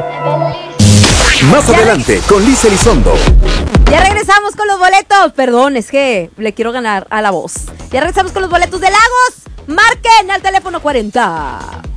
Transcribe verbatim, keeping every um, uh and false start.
Más adelante con Liz Elizondo. Ya regresamos con los boletos. Perdón, es que le quiero ganar a la voz. Ya regresamos con los boletos de Lagos. Marquen al teléfono cuarenta.